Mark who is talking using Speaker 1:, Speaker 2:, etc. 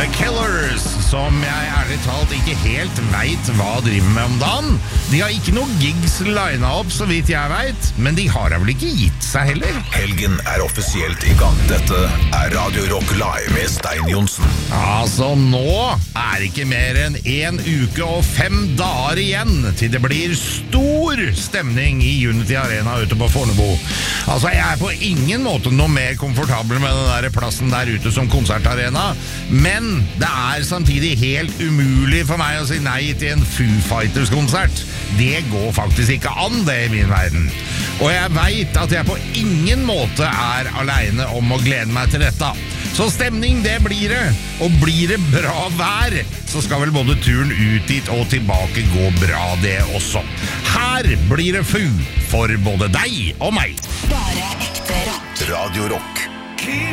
Speaker 1: Killers, som jeg ærlig talt ikke helt vet hva driver med om dagen. De har ikke noen gigs linet opp, så vidt jeg vet, men de har vel ikke gitt seg heller.
Speaker 2: Helgen er offisielt i gang. Dette er Radio Rock Live med Stein Johnsen.
Speaker 1: Altså, nå er det ikke mer enn 1 uke og 5 dager igjen til det blir stor stemning i Unity Arena ute på Fornebu. Altså, jeg er på ingen måte noe mer komfortabel med den der plassen der ute som konsertarena, men det er samtidig helt umulig for meg å si nei til en Foo Fighters-konsert. Det går faktisk ikke an, det i min verden. Og jeg vet at jeg på ingen måte er alene om å glede meg til dette. Så stemning, det blir det. Og blir det bra vær, så skal vel både turen ut dit og tilbake gå bra det også. Her blir det Foo for både deg og meg.
Speaker 3: Bare ekte rock.
Speaker 2: Radio Rock.